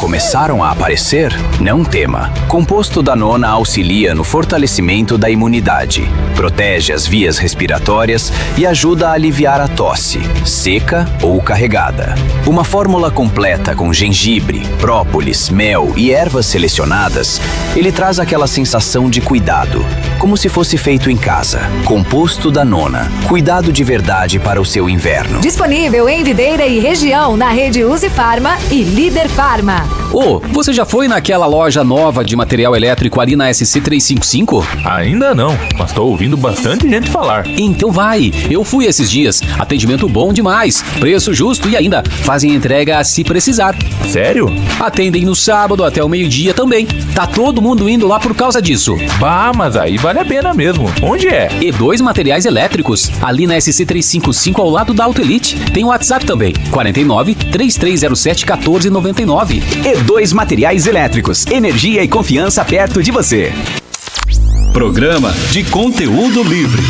começaram a aparecer? Não tema. Composto Danona auxilia no fortalecimento da imunidade, protege as vias respiratórias e ajuda a aliviar a tosse, seca ou carregada. Uma fórmula completa com gengibre, própolis, mel e ervas selecionadas, ele traz aquela sensação de cuidado, como se fosse feito em casa. Composto Danona. Cuidado de verdade para o seu inverno. Disponível em Videira e região na rede Uzi Farma e Líder Farma. Você já foi naquela loja nova de material elétrico ali na SC 355? Ainda não, mas tô ouvindo bastante gente falar. Então vai, eu fui esses dias. Atendimento bom demais, preço justo e ainda fazem entrega se precisar. Sério? Atendem no sábado até o meio-dia também. Tá todo mundo indo lá por causa disso. Bah, mas aí vale a pena mesmo. Onde é? E2 Materiais Elétricos, ali na SC 355 ao lado da Auto Elite. Tem o WhatsApp também, 49 3307 1499. E2 Materiais Elétricos, energia e confiança perto de você. Programa de conteúdo livre.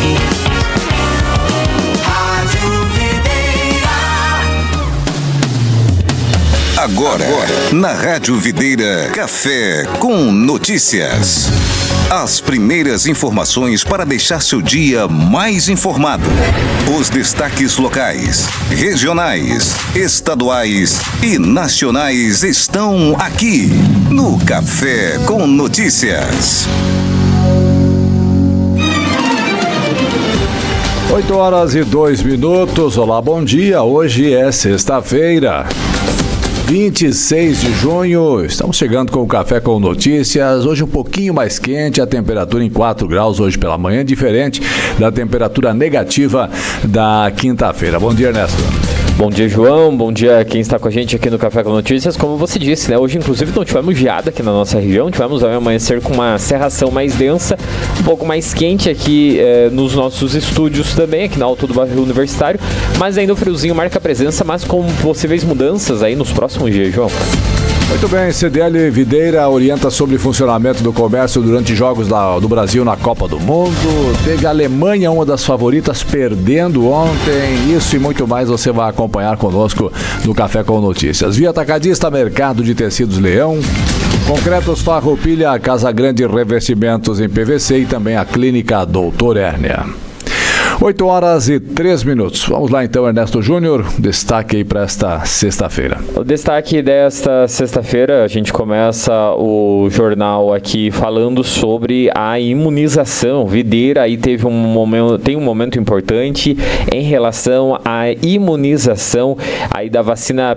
Agora, na Rádio Videira, Café com Notícias. As primeiras informações para deixar seu dia mais informado. Os destaques locais, regionais, estaduais e nacionais estão aqui no Café com Notícias. 8h02. Olá, bom dia. Hoje é sexta-feira, 26 de junho, estamos chegando com o Café com Notícias. Hoje um pouquinho mais quente, a temperatura em 4 graus hoje pela manhã, diferente da temperatura negativa da quinta-feira. Bom dia, Ernesto. Bom dia, João. Bom dia a quem está com a gente aqui no Café com Notícias. Como você disse, né? Hoje, inclusive, não tivemos geada aqui na nossa região. Tivemos ao amanhecer com uma cerração mais densa, um pouco mais quente aqui nos nossos estúdios também, aqui na altura do bairro Universitário. Mas ainda o friozinho marca presença, mas com possíveis mudanças aí nos próximos dias, João. Muito bem, CDL Videira orienta sobre funcionamento do comércio durante jogos do Brasil na Copa do Mundo. Teve a Alemanha, uma das favoritas, perdendo ontem. Isso e muito mais você vai acompanhar conosco no Café com Notícias. Via Atacadista, Mercado de Tecidos Leão, Concretos Farroupilha, Casa Grande Revestimentos em PVC e também a Clínica Doutor Hérnia. 8h03. Vamos lá então, Ernesto Júnior, destaque aí para esta sexta-feira. O destaque desta sexta-feira, a gente começa o jornal aqui falando sobre a imunização. Videira aí tem um momento importante em relação à imunização aí da vacina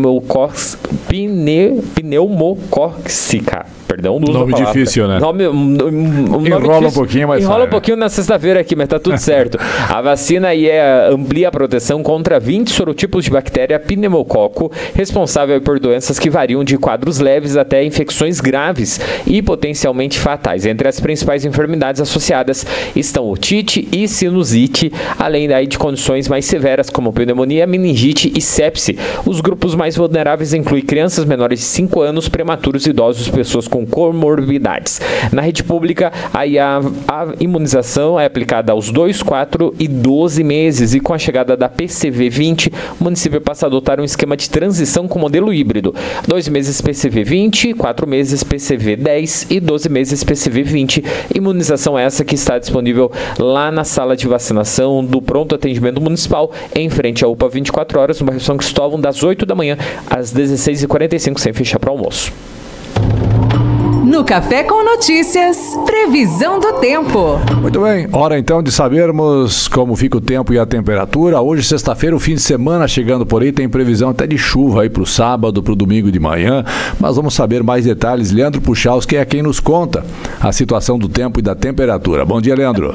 pneumocócica. Perdão, do uso nome da palavra. Difícil, né? Enrola um pouquinho, mas enrola um pouquinho na sexta-feira aqui, mas tá tudo certo. A vacina aí amplia a proteção contra 20 sorotipos de bactéria pneumococo, responsável por doenças que variam de quadros leves até infecções graves e potencialmente fatais. Entre as principais enfermidades associadas estão otite e sinusite, além daí de condições mais severas como pneumonia, meningite e sepse. Os grupos mais vulneráveis incluem crianças menores de 5 anos, prematuros, idosos, pessoas com comorbidades. Na rede pública, aí a imunização é aplicada aos 2, 4 e 12 meses e com a chegada da PCV 20, o município passa a adotar um esquema de transição com modelo híbrido. 2 meses PCV 20, 4 meses PCV 10 e 12 meses PCV 20. Imunização essa que está disponível lá na sala de vacinação do Pronto Atendimento Municipal, em frente à UPA 24 horas, no bairro São Cristóvão, das 8 da manhã às 16h45, sem fechar para almoço. No Café com Notícias, previsão do tempo. Muito bem, hora então de sabermos como fica o tempo e a temperatura. Hoje, sexta-feira, o fim de semana chegando por aí, tem previsão até de chuva aí pro sábado, pro domingo de manhã, mas vamos saber mais detalhes. Leandro Puchalski é quem nos conta a situação do tempo e da temperatura. Bom dia, Leandro.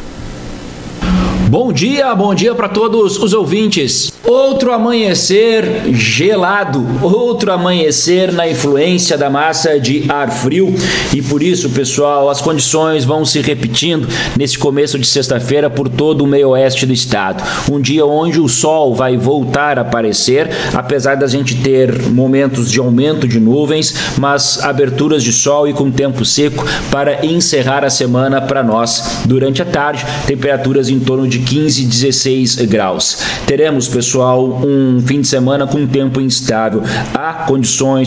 Bom dia para todos os ouvintes. Outro amanhecer gelado, outro amanhecer na influência da massa de ar frio e por isso, pessoal, as condições vão se repetindo nesse começo de sexta-feira por todo o meio oeste do estado. Um dia onde o sol vai voltar a aparecer, apesar da gente ter momentos de aumento de nuvens, mas aberturas de sol e com tempo seco para encerrar a semana para nós. Durante a tarde, temperaturas em torno de 15, 16 graus. Teremos, pessoal, um fim de semana com tempo instável. Há condições